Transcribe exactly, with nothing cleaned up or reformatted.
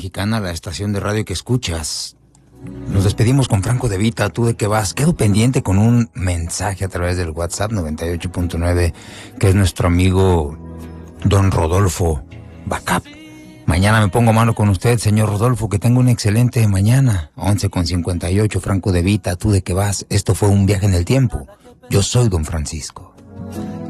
Mexicana, la estación de radio que escuchas. Nos despedimos con Franco De Vita, ¿tú de qué vas? Quedo pendiente con un mensaje a través del WhatsApp noventa y ocho punto nueve, que es nuestro amigo don Rodolfo Bacap. Mañana me pongo a mano con usted, señor Rodolfo, que tenga una excelente mañana. once con cincuenta y ocho, Franco De Vita, ¿tú de qué vas? Esto fue un viaje en el tiempo. Yo soy don Francisco.